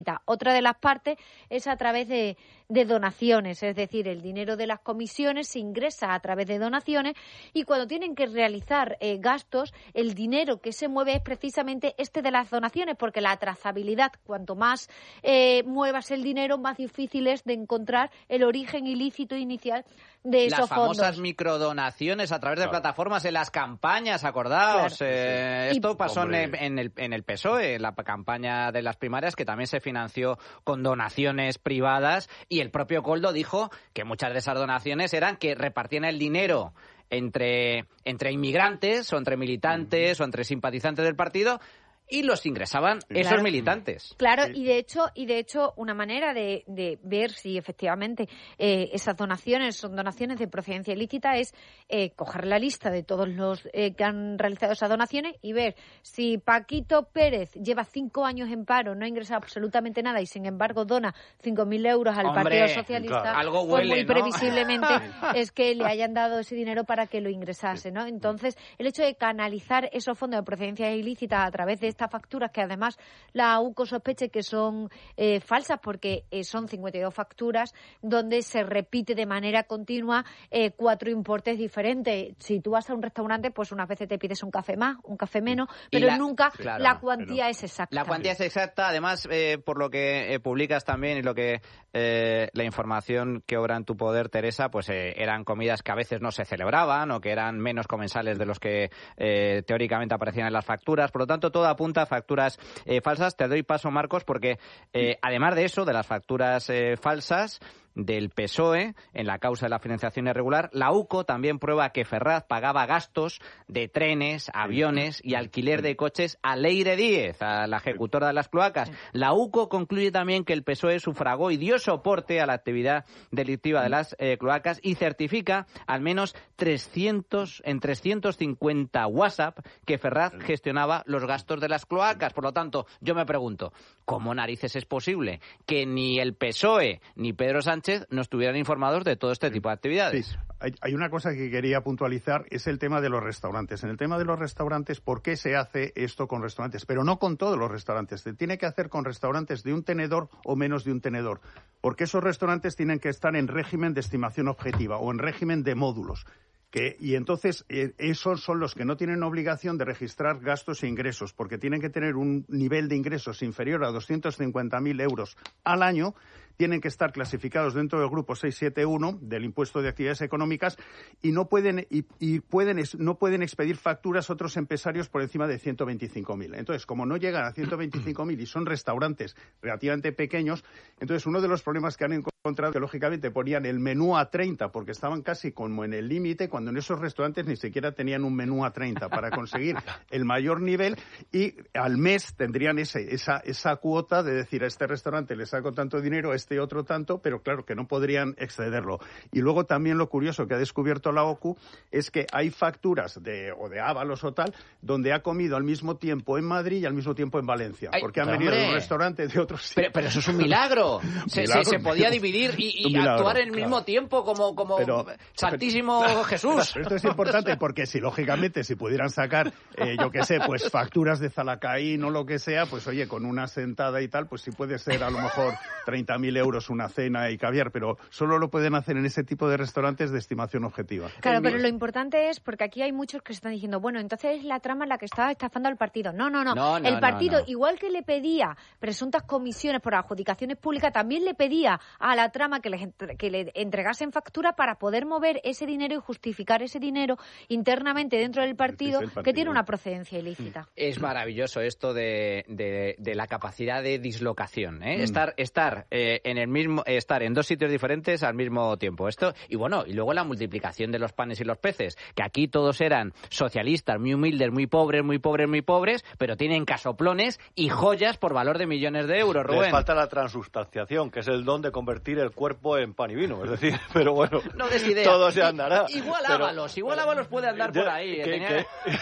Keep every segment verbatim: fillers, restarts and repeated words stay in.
Otra de las partes es a través de, de donaciones, es decir, el dinero de las comisiones se ingresa a través de donaciones y cuando tienen que realizar eh, gastos, el dinero que se mueve es precisamente este de las donaciones, porque la trazabilidad, cuanto más eh, muevas el dinero, más difícil es de encontrar el origen ilícito inicial de esos las famosas fondos. Microdonaciones a través de claro. plataformas en las campañas, acordaos. Claro. Eh, Y, esto pasó en el, hombre. en, el, en el P S O E, en la campaña de las primarias, que también se financió con donaciones privadas, y el propio Koldo dijo que muchas de esas donaciones eran que repartían el dinero entre, entre inmigrantes o entre militantes uh-huh. o entre simpatizantes del partido, y los ingresaban esos claro. militantes. Claro, y de hecho, y de hecho una manera de, de ver si efectivamente eh, esas donaciones son donaciones de procedencia ilícita es eh, coger la lista de todos los eh, que han realizado esas donaciones y ver si Paquito Pérez lleva cinco años en paro, no ha ingresado absolutamente nada y sin embargo dona cinco mil euros al Hombre, Partido Socialista, claro. Algo pues huele, muy ¿no? previsiblemente es que le hayan dado ese dinero para que lo ingresase, ¿no? Entonces, el hecho de canalizar esos fondos de procedencia ilícita a través de esta facturas que además la U C O sospeche que son eh, falsas porque eh, son cincuenta y dos facturas donde se repite de manera continua eh, cuatro importes diferentes. Si tú vas a un restaurante, pues unas veces te pides un café más, un café menos, pero la, nunca claro, la cuantía pero, es exacta. La cuantía es exacta, además, eh, por lo que eh, publicas también y lo que eh, la información que obra en tu poder, Teresa, pues eh, eran comidas que a veces no se celebraban o que eran menos comensales de los que eh, teóricamente aparecían en las facturas. Por lo tanto, todo apunta a facturas eh, falsas. Te doy paso, Marcos, porque eh, además de eso, de las facturas eh, falsas del P S O E en la causa de la financiación irregular, la U C O también prueba que Ferraz pagaba gastos de trenes, aviones y alquiler de coches a Leire Díez, a la ejecutora de las cloacas. La U C O concluye también que el P S O E sufragó y dio soporte a la actividad delictiva de las eh, cloacas y certifica al menos trescientos en trescientos cincuenta WhatsApp que Ferraz gestionaba los gastos de las cloacas. Por lo tanto, yo me pregunto, ¿cómo narices es posible que ni el P S O E ni Pedro Sánchez no estuvieran informados de todo este tipo de actividades? Sí. Hay, hay una cosa que quería puntualizar, es el tema de los restaurantes. En el tema de los restaurantes, ¿por qué se hace esto con restaurantes? Pero no con todos los restaurantes. Se tiene que hacer con restaurantes de un tenedor o menos de un tenedor. Porque esos restaurantes tienen que estar en régimen de estimación objetiva o en régimen de módulos. Que, y entonces eh, esos son los que no tienen obligación de registrar gastos e ingresos, porque tienen que tener un nivel de ingresos inferior a doscientos cincuenta mil euros al año, tienen que estar clasificados dentro del grupo seiscientos setenta y uno del impuesto de actividades económicas y no pueden y, y pueden no pueden expedir facturas otros empresarios por encima de ciento veinticinco mil. Entonces, como no llegan a ciento veinticinco mil y son restaurantes relativamente pequeños, entonces uno de los problemas que han encontrado que lógicamente ponían el menú a treinta porque estaban casi como en el límite, cuando en esos restaurantes ni siquiera tenían un menú a treinta para conseguir el mayor nivel, y al mes tendrían ese, esa, esa cuota de decir a este restaurante le saco tanto dinero, a este otro tanto, pero claro que no podrían excederlo. Y luego también lo curioso que ha descubierto la O C U es que hay facturas de o de Ábalos o tal donde ha comido al mismo tiempo en Madrid y al mismo tiempo en Valencia, Ay, porque han hombre. venido de un restaurante de otros sitios. Pero, pero eso es un milagro. Se, milagro, se, se podía pero- dividir y, y un milagro, actuar en el claro. mismo tiempo como, como Pero- Santísimo Jesús. Pero esto es importante porque si lógicamente si pudieran sacar, eh, yo qué sé, pues facturas de Zalacaín o lo que sea, pues oye, con una sentada y tal, pues sí puede ser a lo mejor treinta mil euros una cena y caviar, pero solo lo pueden hacer en ese tipo de restaurantes de estimación objetiva. Claro, En pero mi- lo importante es, porque aquí hay muchos que están diciendo, bueno, entonces es la trama la que está estafando al partido. No, no, no. No, no, el partido, no, no. igual que le pedía presuntas comisiones por adjudicaciones públicas, también le pedía a la trama que le, entre- que le entregasen factura para poder mover ese dinero y justificar ese dinero internamente dentro del partido, Sí, sí, el partido. que tiene una procedencia ilícita. Es maravilloso esto de, de, de la capacidad de dislocación, ¿eh? Mm. Estar, estar eh, en el mismo, estar en dos sitios diferentes al mismo tiempo. Esto, y bueno, y luego la multiplicación de los panes y los peces, que aquí todos eran socialistas, muy humildes, muy pobres, muy pobres, muy pobres, pero tienen casoplones y joyas por valor de millones de euros, Rubén. Les falta la transustanciación, que es el don de convertir el cuerpo en pan y vino. Es decir, pero bueno, No des idea. todo se andará. I- Igual Pero- Ábalos, igual Ábalos puede andar por ahí. eh, Que- tenía-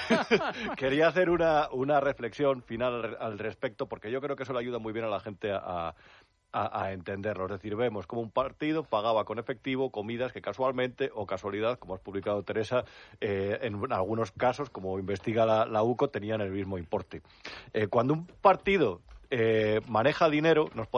que- quería hacer una, una reflexión final al, al respecto, porque yo creo que eso le ayuda muy bien a la gente a, a, a entenderlo. Es decir, vemos como un partido pagaba con efectivo comidas que casualmente o casualidad, como has publicado, Teresa, eh, en algunos casos, como investiga la, la U C O, tenían el mismo importe. Eh, cuando un partido eh, maneja dinero, nos